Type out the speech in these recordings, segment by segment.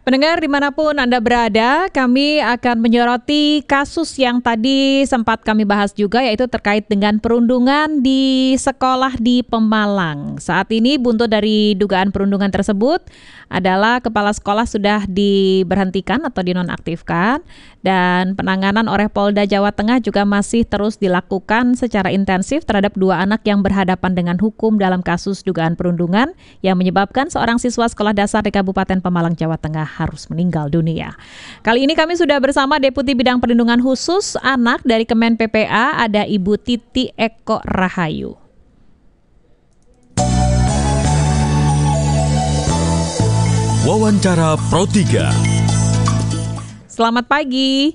Pendengar dimanapun Anda berada, kami akan menyoroti kasus yang tadi sempat kami bahas juga, yaitu terkait dengan perundungan di sekolah di Pemalang. Saat ini buntut dari dugaan perundungan tersebut adalah kepala sekolah sudah diberhentikan atau dinonaktifkan, dan penanganan oleh Polda Jawa Tengah juga masih terus dilakukan secara intensif terhadap dua anak yang berhadapan dengan hukum dalam kasus dugaan perundungan yang menyebabkan seorang siswa sekolah dasar di Kabupaten Pemalang, Jawa Tengah harus meninggal dunia. Kali ini kami sudah bersama Deputi Bidang Perlindungan Khusus Anak dari Kemen PPA, ada Ibu Titi Eko Rahayu. Wawancara Pro 3. Selamat pagi.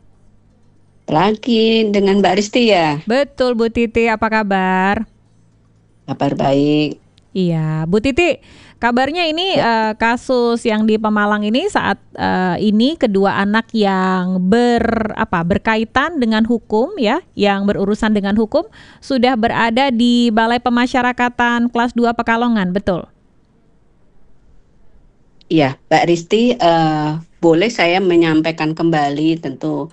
Lagi dengan Mbak Risti ya? Betul Bu Titi, apa kabar? Kabar baik. Iya, Bu Titi, kabarnya ini kasus yang di Pemalang ini saat ini kedua anak yang berkaitan dengan hukum ya, yang berurusan dengan hukum sudah berada di Balai Pemasyarakatan kelas 2 Pekalongan, betul? Iya, Mbak Risti, boleh saya menyampaikan kembali tentu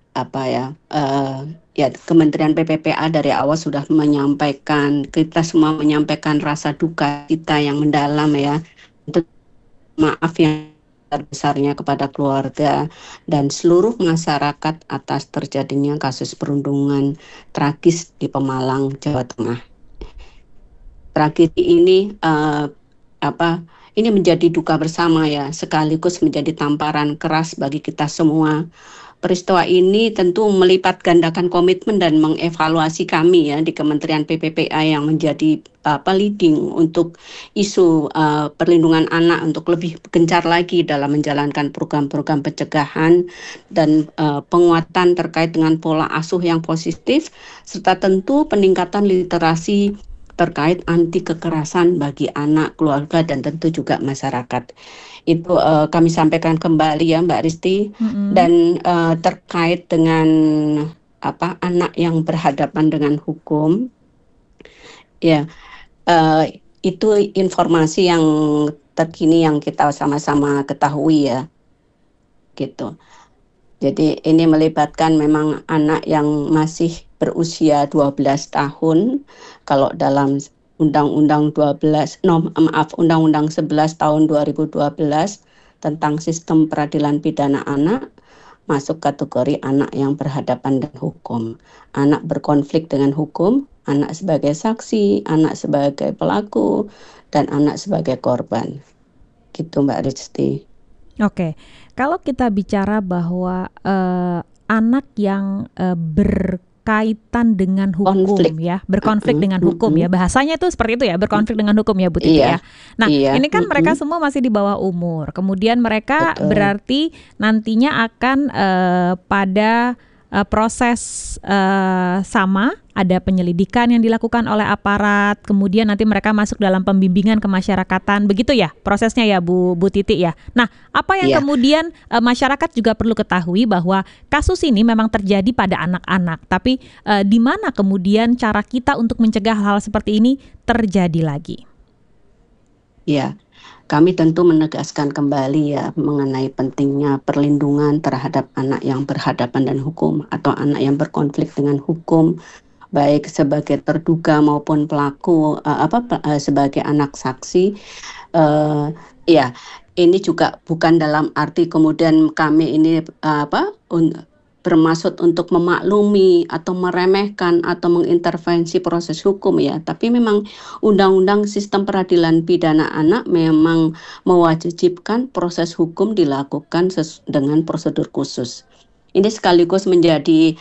Kementerian PPPA dari awal sudah menyampaikan, kita semua menyampaikan rasa duka kita yang mendalam ya, untuk maaf yang besarnya kepada keluarga dan seluruh masyarakat atas terjadinya kasus perundungan tragis di Pemalang, Jawa Tengah. Tragedi ini ini menjadi duka bersama ya, sekaligus menjadi tamparan keras bagi kita semua. Peristiwa ini tentu melipat gandakan komitmen dan mengevaluasi kami ya di Kementerian PPPA yang menjadi leading untuk isu perlindungan anak untuk lebih gencar lagi dalam menjalankan program-program pencegahan dan penguatan terkait dengan pola asuh yang positif, serta tentu peningkatan literasi terkait anti kekerasan bagi anak, keluarga, dan tentu juga masyarakat. Itu kami sampaikan kembali ya Mbak Risti. Dan terkait dengan anak yang berhadapan dengan hukum, ya itu informasi yang terkini yang kita sama-sama ketahui ya, gitu. Jadi ini melibatkan memang anak yang masih berusia 12 tahun. Kalau dalam Undang-Undang 11 tahun 2012 tentang sistem peradilan pidana anak, masuk kategori anak yang berhadapan dengan hukum. Anak berkonflik dengan hukum, anak sebagai saksi, anak sebagai pelaku, dan anak sebagai korban. Gitu Mbak Risti. Oke, kalau kita bicara bahwa anak yang berkaitan dengan hukum ya, berkonflik dengan hukum ya, bahasanya itu seperti itu ya, berkonflik dengan hukum ya Bu Titi ya. Nah ini kan mereka semua masih di bawah umur, kemudian mereka berarti nantinya akan pada proses sama, ada penyelidikan yang dilakukan oleh aparat, kemudian nanti mereka masuk dalam pembimbingan kemasyarakatan, begitu ya prosesnya ya Bu Titi ya. Nah, apa yang kemudian masyarakat juga perlu ketahui bahwa kasus ini memang terjadi pada anak-anak, tapi di mana kemudian cara kita untuk mencegah hal seperti ini terjadi lagi? Ya, kami tentu menegaskan kembali ya mengenai pentingnya perlindungan terhadap anak yang berhadapan dengan hukum atau anak yang berkonflik dengan hukum, baik sebagai terduga maupun pelaku sebagai anak saksi. Ini juga bukan dalam arti kemudian kami ini bermaksud untuk memaklumi atau meremehkan atau mengintervensi proses hukum ya, tapi memang Undang-Undang Sistem Peradilan Pidana Anak memang mewajibkan proses hukum dilakukan dengan prosedur khusus. Ini sekaligus menjadi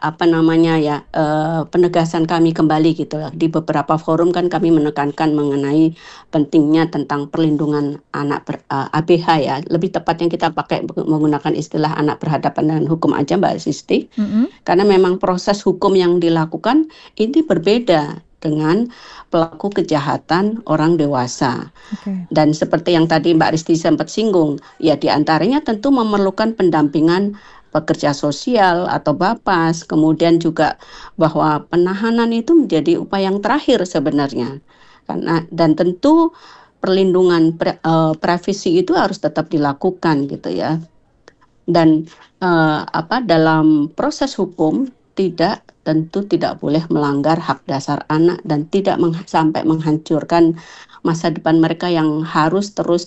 penegasan kami kembali gitu. Di beberapa forum kan kami menekankan mengenai pentingnya tentang perlindungan anak ABH ya. Lebih tepatnya kita pakai menggunakan istilah anak berhadapan dengan hukum aja Mbak Sisti. Karena memang proses hukum yang dilakukan ini berbeda dengan pelaku kejahatan orang dewasa. Dan seperti yang tadi Mbak Risti sempat singgung, ya diantaranya tentu memerlukan pendampingan pekerja sosial atau Bapas, kemudian juga bahwa penahanan itu menjadi upaya yang terakhir sebenarnya. Dan tentu perlindungan privasi itu harus tetap dilakukan gitu ya. Dan dalam proses hukum tentu tidak boleh melanggar hak dasar anak dan tidak sampai menghancurkan masa depan mereka yang harus terus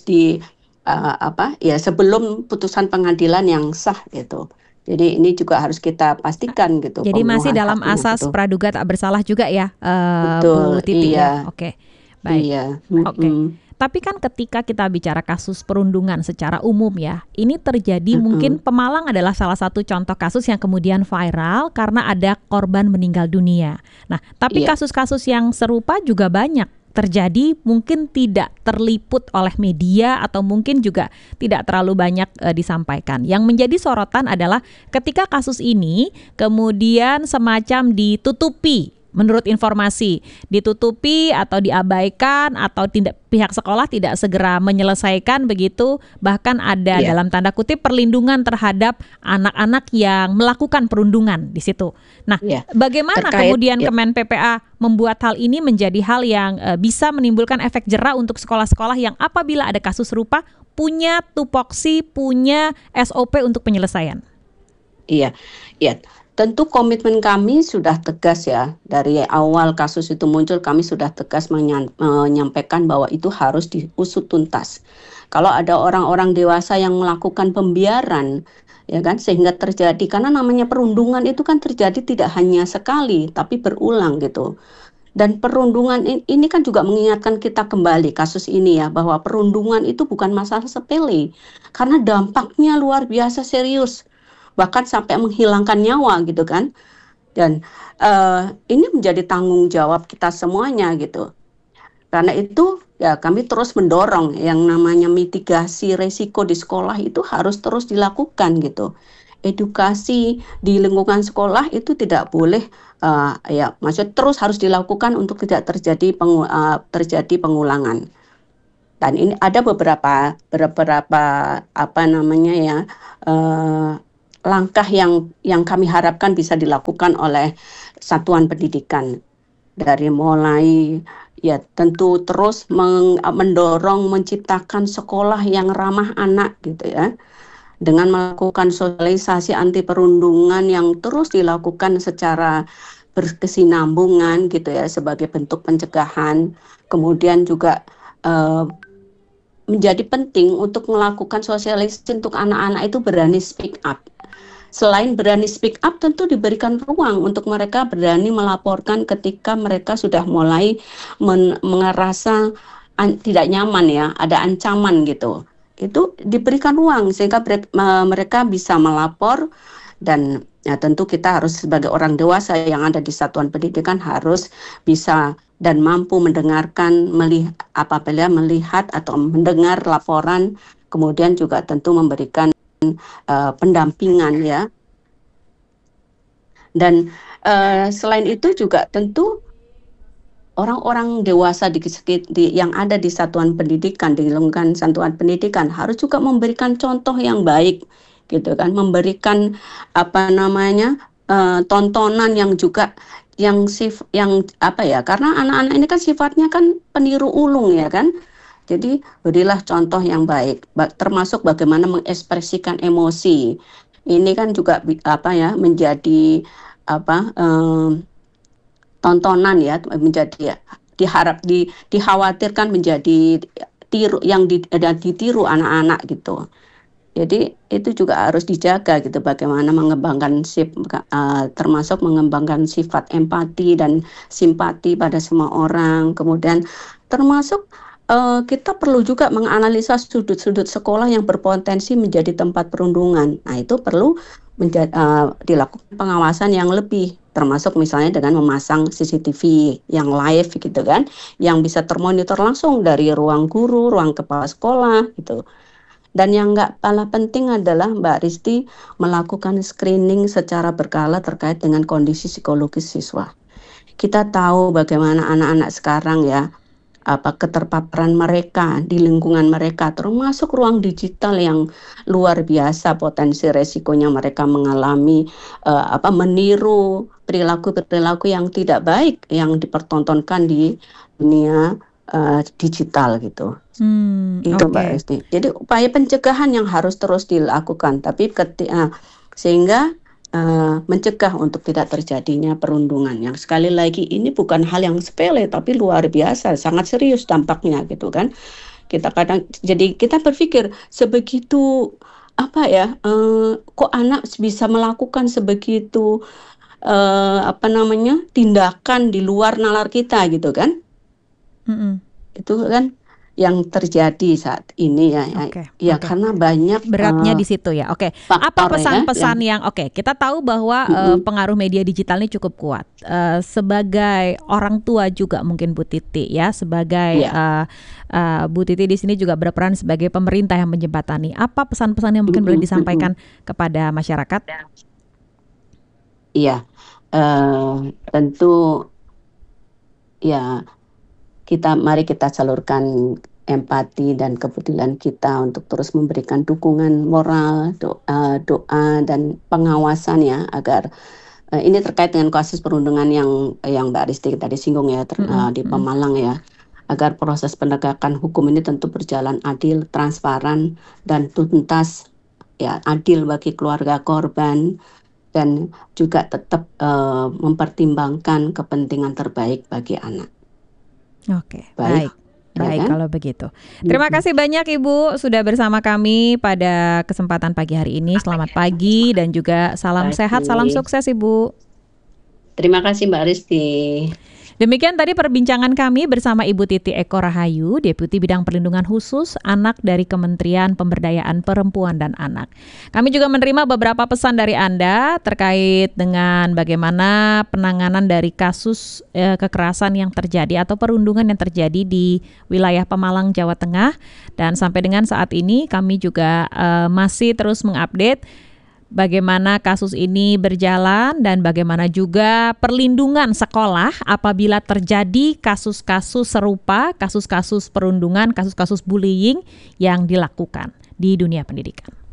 sebelum putusan pengadilan yang sah gitu. Jadi ini juga harus kita pastikan gitu. Jadi masih dalam asas gitu. Praduga tak bersalah juga ya, betul, Bu Titi iya. ya. Oke, baik. Iya. Oke. Tapi kan ketika kita bicara kasus perundungan secara umum ya, ini terjadi mungkin Pemalang adalah salah satu contoh kasus yang kemudian viral karena ada korban meninggal dunia. Nah, tapi kasus-kasus yang serupa juga banyak terjadi, mungkin tidak terliput oleh media atau mungkin juga tidak terlalu banyak disampaikan. Yang menjadi sorotan adalah ketika kasus ini kemudian semacam ditutupi. Menurut informasi, ditutupi atau diabaikan atau pihak sekolah tidak segera menyelesaikan begitu, bahkan ada dalam tanda kutip perlindungan terhadap anak-anak yang melakukan perundungan di situ. Nah, bagaimana kemudian Kemen PPA membuat hal ini menjadi hal yang bisa menimbulkan efek jera untuk sekolah-sekolah yang apabila ada kasus serupa punya tupoksi, punya SOP untuk penyelesaian? Iya. Tentu komitmen kami sudah tegas ya, dari awal kasus itu muncul kami sudah tegas menyampaikan bahwa itu harus diusut tuntas. Kalau ada orang-orang dewasa yang melakukan pembiaran, ya kan, sehingga terjadi, karena namanya perundungan itu kan terjadi tidak hanya sekali, tapi berulang gitu. Dan perundungan ini kan juga mengingatkan kita kembali kasus ini ya, bahwa perundungan itu bukan masalah sepele, karena dampaknya luar biasa serius. Bahkan sampai menghilangkan nyawa gitu kan. Dan ini menjadi tanggung jawab kita semuanya gitu. Karena itu ya kami terus mendorong yang namanya mitigasi resiko di sekolah itu harus terus dilakukan gitu. Edukasi di lingkungan sekolah itu tidak boleh maksudnya terus harus dilakukan untuk tidak terjadi pengulangan. Dan ini ada beberapa langkah yang kami harapkan bisa dilakukan oleh satuan pendidikan. Dari mulai ya tentu terus mendorong menciptakan sekolah yang ramah anak gitu ya. Dengan melakukan sosialisasi anti perundungan yang terus dilakukan secara berkesinambungan gitu ya sebagai bentuk pencegahan. Kemudian juga menjadi penting untuk melakukan sosialisasi untuk anak-anak itu berani speak up. Selain berani speak up, tentu diberikan ruang untuk mereka berani melaporkan ketika mereka sudah mulai merasa tidak nyaman ya, ada ancaman gitu. Itu diberikan ruang sehingga mereka bisa melapor. Dan ya, tentu kita harus sebagai orang dewasa yang ada di satuan pendidikan harus bisa dan mampu mendengarkan, melihat atau mendengar laporan, kemudian juga tentu memberikan pendampingan ya. Dan selain itu juga tentu orang-orang dewasa yang ada di satuan pendidikan, di lingkungan satuan pendidikan harus juga memberikan contoh yang baik gitu kan, memberikan tontonan yang juga karena anak-anak ini kan sifatnya kan peniru ulung ya kan. Jadi berilah contoh yang baik, termasuk bagaimana mengekspresikan emosi. Ini kan juga menjadi tontonan ya, menjadi dikhawatirkan menjadi ditiru anak-anak gitu. Jadi itu juga harus dijaga gitu, bagaimana mengembangkan termasuk mengembangkan sifat empati dan simpati pada semua orang. Kemudian termasuk kita perlu juga menganalisa sudut-sudut sekolah yang berpotensi menjadi tempat perundungan. Nah, itu perlu dilakukan pengawasan yang lebih, termasuk misalnya dengan memasang CCTV yang live gitu kan, yang bisa termonitor langsung dari ruang guru, ruang kepala sekolah gitu. Dan yang nggak kalah penting adalah Mbak Risti melakukan screening secara berkala terkait dengan kondisi psikologis siswa. Kita tahu bagaimana anak-anak sekarang ya, keterpaparan mereka di lingkungan mereka, termasuk ruang digital yang luar biasa potensi resikonya mereka mengalami meniru perilaku yang tidak baik yang dipertontonkan di dunia digital gitu. Itu Mbak Esti. Jadi upaya pencegahan yang harus terus dilakukan, tapi sehingga mencegah untuk tidak terjadinya perundungan. Yang sekali lagi ini bukan hal yang sepele, tapi luar biasa, sangat serius dampaknya gitu kan. Jadi kita berpikir sebegitu kok anak bisa melakukan sebegitu tindakan di luar nalar kita gitu kan. Itu kan yang terjadi saat ini karena banyak beratnya di situ ya. Apa pesan-pesan yang kita tahu bahwa pengaruh media digital ini cukup kuat. Sebagai orang tua juga mungkin Bu Titi ya, sebagai Bu Titi di sini juga berperan sebagai pemerintah yang menjembatani. Apa pesan-pesan yang mungkin boleh disampaikan kepada masyarakat? Iya, tentu ya. Mari kita salurkan empati dan kepedulian kita untuk terus memberikan dukungan moral, doa dan pengawasan ya, agar ini terkait dengan kasus perundungan yang Mbak Risti tadi singgung ya, di Pemalang ya, agar proses penegakan hukum ini tentu berjalan adil, transparan dan tuntas ya, adil bagi keluarga korban dan juga tetap mempertimbangkan kepentingan terbaik bagi anak. Baik kan? Kalau begitu. Terima kasih banyak Ibu sudah bersama kami pada kesempatan pagi hari ini. Selamat pagi dan juga salam sehat, salam sukses Ibu. Terima kasih Mbak Risti. Demikian tadi perbincangan kami bersama Ibu Titi Eko Rahayu, Deputi Bidang Perlindungan Khusus Anak dari Kementerian Pemberdayaan Perempuan dan Anak. Kami juga menerima beberapa pesan dari Anda terkait dengan bagaimana penanganan dari kasus kekerasan yang terjadi atau perundungan yang terjadi di wilayah Pemalang, Jawa Tengah. Dan sampai dengan saat ini kami juga masih terus mengupdate bagaimana kasus ini berjalan dan bagaimana juga perlindungan sekolah apabila terjadi kasus-kasus serupa, kasus-kasus perundungan, kasus-kasus bullying yang dilakukan di dunia pendidikan.